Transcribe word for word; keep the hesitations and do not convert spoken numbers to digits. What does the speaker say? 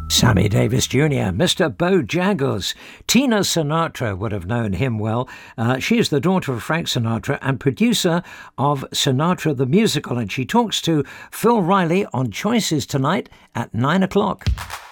Sammy Davis Junior, Mister Bojangles. Tina Sinatra would have known him well. Uh, she is the daughter of Frank Sinatra and producer of Sinatra the Musical, and she talks to Phil Riley on Choices tonight at nine o'clock.